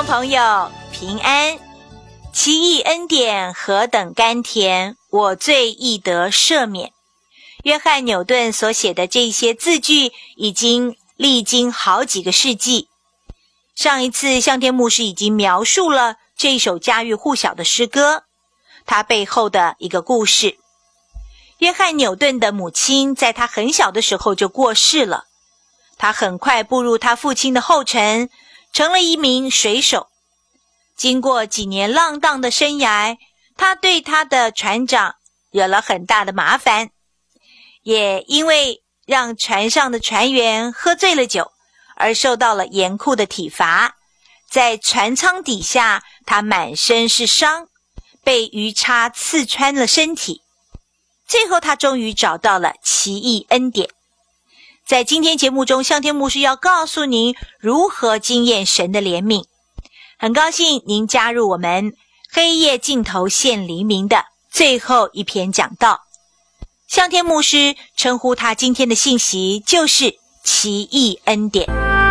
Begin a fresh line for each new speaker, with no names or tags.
众朋友平安，奇异恩典何等甘甜，我罪亦得赦免。约翰纽顿所写的这些字句已经历经好几个世纪。上一次向天牧师已经描述了这一首家喻户晓的诗歌，它背后的一个故事。约翰纽顿的母亲在他很小的时候就过世了，他很快步入他父亲的后尘，成了一名水手。经过几年浪荡的生涯，他对他的船长惹了很大的麻烦，也因为让船上的船员喝醉了酒，而受到了严酷的体罚。在船舱底下，他满身是伤，被鱼叉刺穿了身体。最后他终于找到了奇异恩典。在今天节目中，向天牧师要告诉您如何经验神的怜悯。很高兴您加入我们黑夜尽头现黎明的最后一篇讲道。向天牧师称呼他今天的信息就是奇异恩典。